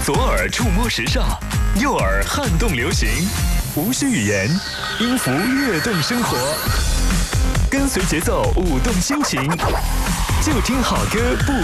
左耳触摸时尚，右耳撼动流行，无需语言，音符跃动生活，跟随节奏舞动心情，就听好歌不